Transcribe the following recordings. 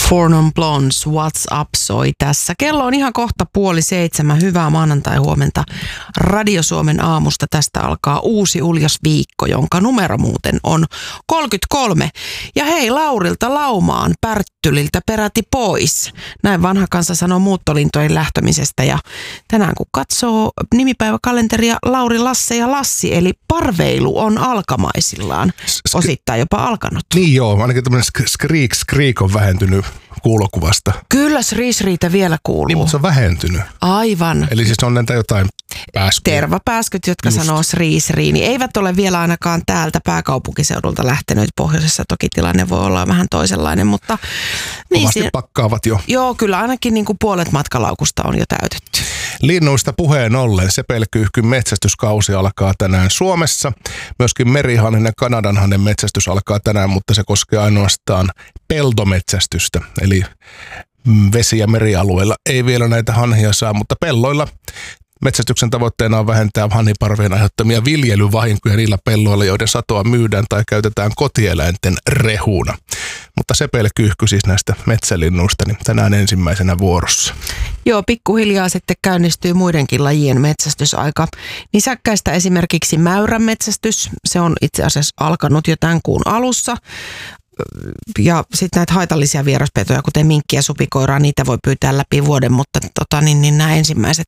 Four Non Blondes, What's Up soi tässä. Kello on ihan kohta 6:30. Hyvää maanantai-huomenta Radio Suomen aamusta. Tästä alkaa uusi uljas viikko, jonka numero muuten on 33. Ja hei, Laurilta laumaan Pärttyliltä peräti pois. Näin vanha kansa sanoo muuttolintojen lähtömisestä. Ja tänään kun katsoo nimipäiväkalenteria, Lauri, Lasse ja Lassi, eli parveilu on alkamaisillaan. Osittain jopa alkanut. Niin joo, ainakin tämmöinen skreek on vähentynyt kuulokuvasta. Kyllä Sriisriitä vielä kuuluu. Niin, mutta se on vähentynyt. Aivan. Eli siis on näitä jotain pääskyjä. Tervapääskyt, jotka sanoo Sriisriini. Eivät ole vielä ainakaan täältä pääkaupunkiseudulta lähteneet. Pohjoisessa toki tilanne voi olla vähän toisenlainen, mutta... Kovasti pakkaavat jo. Joo, kyllä ainakin niin kuin puolet matkalaukusta on jo täytetty. Linnuista puheen ollen sepelkyyhkyn metsästyskausi alkaa tänään Suomessa. Myöskin merihanen ja kanadanhanen metsästys alkaa tänään, mutta se koskee ainoastaan peltometsästystä. Eli vesi- ja merialueilla ei vielä näitä hanhia saa, mutta pelloilla metsästyksen tavoitteena on vähentää hanhiparvien aiheuttamia viljelyvahinkoja niillä pelloilla, joiden satoa myydään tai käytetään kotieläinten rehuna. Mutta sepelkyyhky siis näistä metsälinnuista, niin tänään ensimmäisenä vuorossa. Joo, pikkuhiljaa sitten käynnistyy muidenkin lajien metsästysaika. Nisäkkäistä esimerkiksi mäyrän metsästys, se on itse asiassa alkanut jo tämän kuun alussa. Ja sitten näitä haitallisia vieraspetoja, kuten minkkiä ja supikoiraa, niitä voi pyytää läpi vuoden, mutta nämä ensimmäiset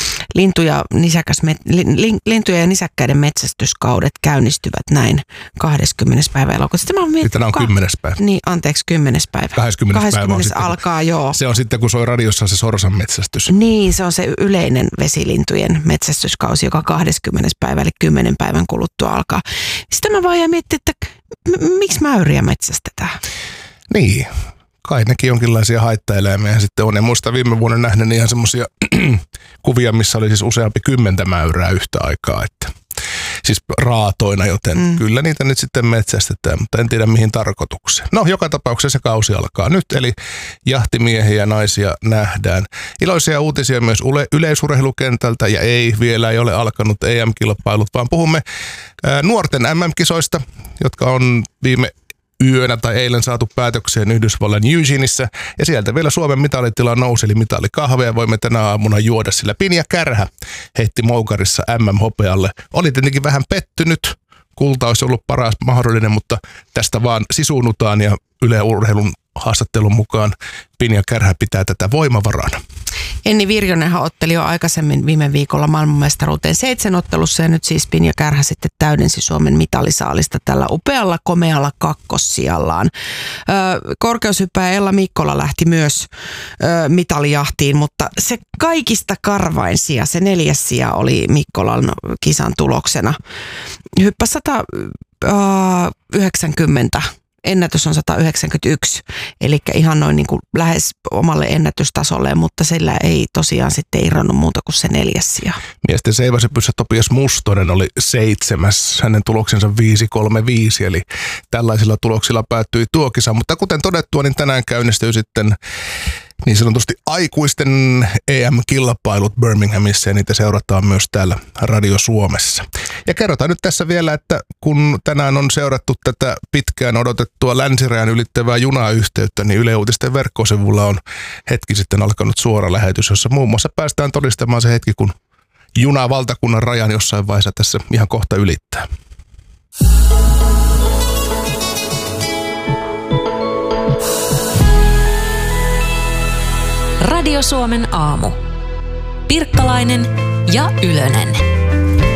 lintuja ja nisäkkäiden metsästyskaudet käynnistyvät näin 20. päivä elokuuta. Tänään on 10. päivä. Niin, anteeksi, 10. päivä. 20. päivä on sitten, alkaa, joo. Se on sitten, kun soi radiossa se sorsan metsästys. Niin, se on se yleinen vesilintujen metsästyskausi, joka 20. päivä, eli 10 päivän kuluttua alkaa. Sitten mä vaan jää miettiä, että miksi mäyriä metsästetään? Niin, kai nekin jonkinlaisia haittaeläimiä sitten on. Ja muista viime vuonna nähnyt ihan semmoisia kuvia, missä oli siis useampi 10 mäyrää yhtä aikaa, että siis raatoina, joten kyllä niitä nyt sitten metsästetään, mutta en tiedä mihin tarkoitukseen. No, joka tapauksessa se kausi alkaa nyt, eli jahtimiehiä ja naisia nähdään. Iloisia uutisia myös yleisurheilukentältä, ja vielä ei ole alkanut EM-kilpailut, vaan puhumme nuorten MM-kisoista, jotka on viime yönä tai eilen saatu päätökseen Yhdysvallan Eugeneissa, ja sieltä vielä Suomen mitalitila nousi, eli mitalikahveja voimme tänä aamuna juoda, sillä Pinja Kärhä heitti Moukarissa MM-hopealle. Oli tietenkin vähän pettynyt, kulta olisi ollut paras mahdollinen, mutta tästä vaan sisuunutaan, ja Yle Urheilun haastattelun mukaan Pinja Kärhä pitää tätä voimavarana. Enni Virjonenhan otteli jo aikaisemmin viime viikolla maailmanmestaruuteen 7 ottelussa, ja nyt siis Pinja Kärhä sitten täydensi Suomen mitalisaalista tällä upealla, komealla kakkossijallaan. Korkeushyppääjä Ella Mikkola lähti myös mitalijahtiin, mutta se kaikista karvain sija, se 4. sija oli Mikkolan kisan tuloksena. Hyppäsi 190. Ennätys on 191, eli ihan noin niin kuin lähes omalle ennätystasolle, mutta sillä ei tosiaan sitten irronnut muuta kuin se 4. sija. Miesten seiväsypyssä Topias Mustonen oli 7. Hänen tuloksensa 5.35, eli tällaisilla tuloksilla päättyi tuo kisa. Mutta kuten todettua, niin tänään käynnistyy sitten niin sanotusti aikuisten EM-kilpailut Birminghamissa, ja niitä seurataan myös täällä Radio Suomessa. Ja kerrotaan nyt tässä vielä, että kun tänään on seurattu tätä pitkään odotettua länsirajan ylittävää junayhteyttä, niin Yle Uutisten verkkosivulla on hetki sitten alkanut suora lähetys, jossa muun muassa päästään todistamaan se hetki, kun juna valtakunnan rajan jossain vaiheessa tässä ihan kohta ylittää. Radio Suomen aamu. Pirkkalainen ja Ylönen.